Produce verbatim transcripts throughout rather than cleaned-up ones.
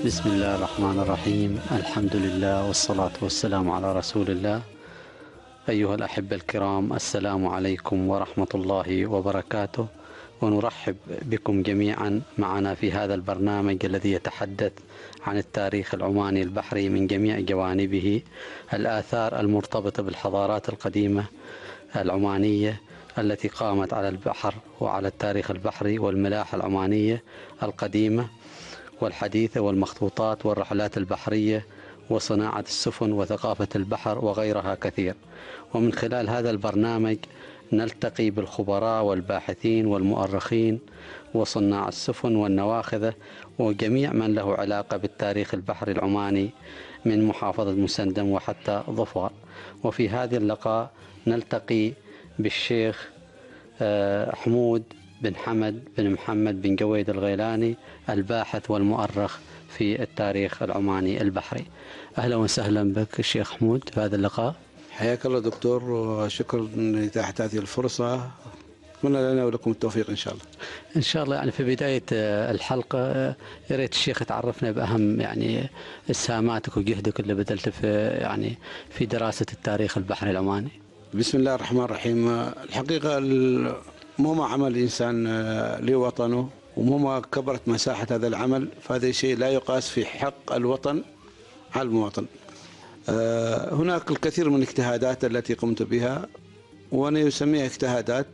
بسم الله الرحمن الرحيم. الحمد لله والصلاة والسلام على رسول الله. أيها الأحبة الكرام، السلام عليكم ورحمة الله وبركاته، ونرحب بكم جميعا معنا في هذا البرنامج الذي يتحدث عن التاريخ العماني البحري من جميع جوانبه، الآثار المرتبطة بالحضارات القديمة العمانية التي قامت على البحر وعلى التاريخ البحري، والملاحة العمانية القديمة والحديثة، والمخطوطات والرحلات البحرية وصناعة السفن وثقافة البحر وغيرها كثير. ومن خلال هذا البرنامج نلتقي بالخبراء والباحثين والمؤرخين وصناع السفن والنواخذة وجميع من له علاقة بالتاريخ البحري العماني من محافظة مسندم وحتى ظفار. وفي هذه اللقاء نلتقي بالشيخ حمود بن حمد بن محمد بن جويد الغيلاني، الباحث والمؤرخ في التاريخ العماني البحري. أهلا وسهلا بك الشيخ حمود في هذا اللقاء. حياك الله دكتور، وشكرا لإتاحة هذه الفرصة. أتمنى لنا ولكم التوفيق إن شاء الله. إن شاء الله. يعني في بداية الحلقة يا ريت الشيخ تعرفنا بأهم يعني إسهاماتك وجهدك اللي بذلته في يعني في دراسة التاريخ البحري العماني. بسم الله الرحمن الرحيم. الحقيقة مهما عمل الإنسان لوطنه ومهما كبرت مساحة هذا العمل، فهذا شيء لا يقاس في حق الوطن على المواطن. هناك الكثير من الاجتهادات التي قمت بها، وأنا يسميها اجتهادات.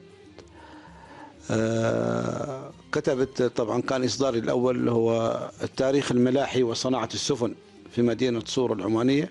كتبت طبعا، كان إصداري الأول هو التاريخ الملاحي وصناعة السفن في مدينة صور العمانية.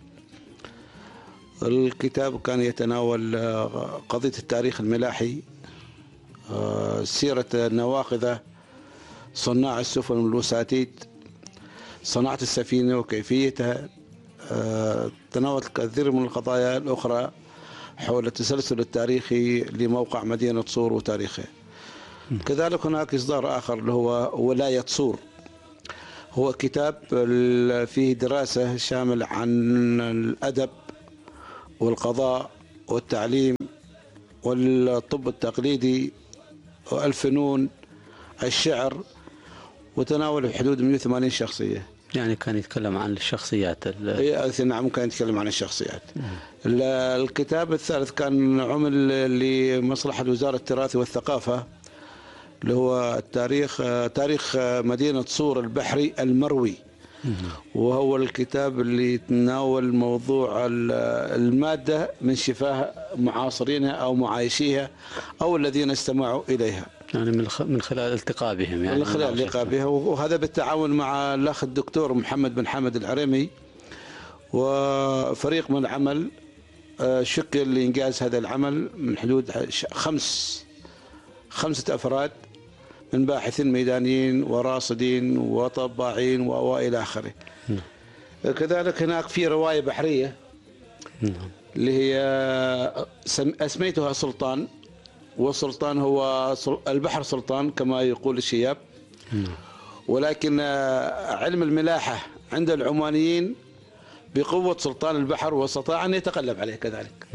الكتاب كان يتناول قضية التاريخ الملاحي، سيرة النواخذة، صناع السفن والوساتيد، صناعة السفينة وكيفيتها. تناولت كثير من القضايا الأخرى حول التسلسل التاريخي لموقع مدينة صور وتاريخه. كذلك هناك إصدار آخر اللي هو ولاية صور، هو كتاب فيه دراسة شامل عن الأدب والقضاء والتعليم والطب التقليدي والفنون، الشعر، وتناول بحدود مئة وثمانين شخصية. يعني كان يتكلم عن الشخصيات. نعم، كان يتكلم عن الشخصيات. الكتاب الثالث كان عمل لمصلحة وزارة التراث والثقافة، اللي هو التاريخ تاريخ مدينة صور البحري المروي، وهو الكتاب اللي يتناول موضوع المادة من شفاه معاصرينها أو معايشيها أو الذين استمعوا إليها، يعني من من خلال التقاء بهم، يعني من خلال اللقاء بها. وهذا بالتعاون مع الأخ الدكتور محمد بن حمد العريمي، وفريق من العمل شكل لإنجاز هذا العمل من حدود خمس خمسة أفراد من باحثين ميدانيين وراصدين وطباعين وإلى آخره. كذلك هناك في رواية بحرية اللي هي أسميتها سلطان، والسلطان هو البحر سلطان كما يقول الشياب، ولكن علم الملاحة عند العمانيين بقوة سلطان البحر، واستطاع أن يتغلب عليه كذلك.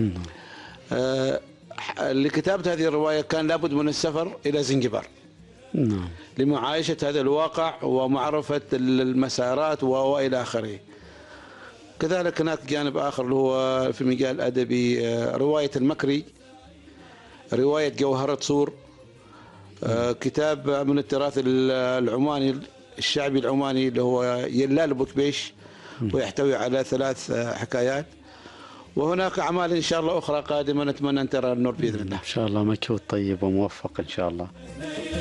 لكتابة هذه الرواية كان لابد من السفر إلى زنجبار لمعايشة هذا الواقع ومعرفة المسارات وإلى آخره. كذلك هناك جانب آخر اللي هو في المجال الأدبي، رواية المكري، رواية جوهرة صور، كتاب من التراث العماني الشعبي العماني اللي هو يلال بوكبيش، ويحتوي على ثلاث حكايات. وهناك أعمال إن شاء الله أخرى قادمة نتمنى أن ترى النور بإذن الله. إن شاء الله مجهود طيب وموفق إن شاء الله.